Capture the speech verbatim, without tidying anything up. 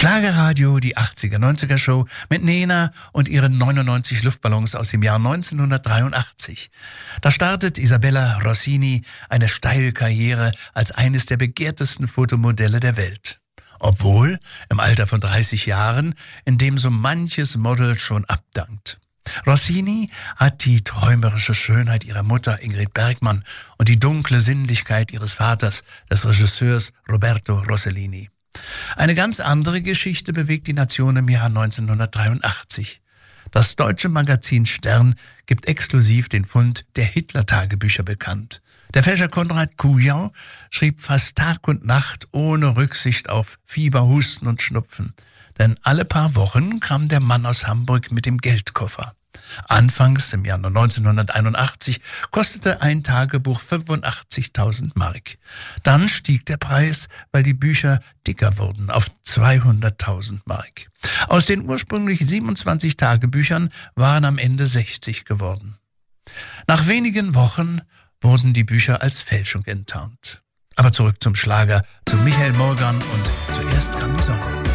Schlagerradio, die achtziger-neunziger-Show mit Nena und ihren neunundneunzig Luftballons aus dem Jahr neunzehnhundertdreiundachtzig. Da startet Isabella Rossini eine steile Karriere als eines der begehrtesten Fotomodelle der Welt. Obwohl im Alter von dreißig Jahren, in dem so manches Model schon abdankt. Rossini hat die träumerische Schönheit ihrer Mutter Ingrid Bergman und die dunkle Sinnlichkeit ihres Vaters, des Regisseurs Roberto Rossellini. Eine ganz andere Geschichte bewegt die Nation im Jahr neunzehnhundertdreiundachtzig. Das deutsche Magazin Stern gibt exklusiv den Fund der Hitler-Tagebücher bekannt. Der Fälscher Konrad Kujan schrieb fast Tag und Nacht ohne Rücksicht auf Fieber, Husten und Schnupfen. Denn alle paar Wochen kam der Mann aus Hamburg mit dem Geldkoffer. Anfangs im Jahr neunzehnhunderteinundachtzig kostete ein Tagebuch fünfundachtzigtausend Mark. Dann stieg der Preis, weil die Bücher dicker wurden, auf zweihunderttausend Mark. Aus den ursprünglich siebenundzwanzig Tagebüchern waren am Ende sechzig geworden. Nach wenigen Wochen wurden die Bücher als Fälschung enttarnt. Aber zurück zum Schlager, zu Michael Morgan und zuerst kam die Sonne.